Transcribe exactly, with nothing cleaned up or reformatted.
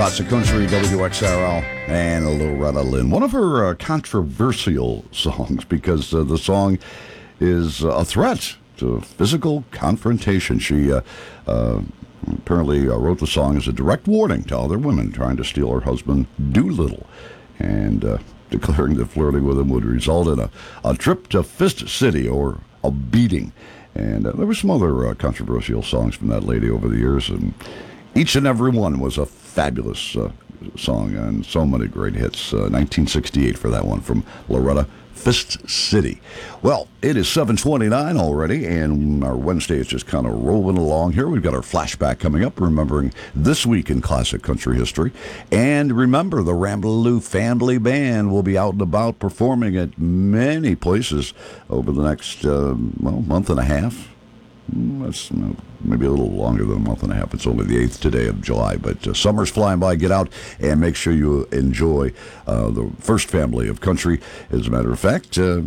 Classic Country, W X R L, and Loretta Lynn. One of her uh, controversial songs, because uh, the song is uh, a threat to physical confrontation. She uh, uh, apparently uh, wrote the song as a direct warning to other women trying to steal her husband Doolittle, and uh, declaring that flirting with him would result in a, a trip to Fist City or a beating. And uh, there were some other uh, controversial songs from that lady over the years, and each and every one was a fabulous uh, song and so many great hits. Uh, nineteen sixty-eight for that one from Loretta, Fist City. Well, it is seven twenty-nine already, and our Wednesday is just kind of rolling along here. We've got our flashback coming up, remembering this week in classic country history. And remember, the Rambleloo Family Band will be out and about performing at many places over the next, uh, well, month and a half. That's maybe a little longer than a month and a half. It's only the eighth today of July, but uh, summer's flying by. Get out and make sure you enjoy uh, the first family of country. As a matter of fact, uh,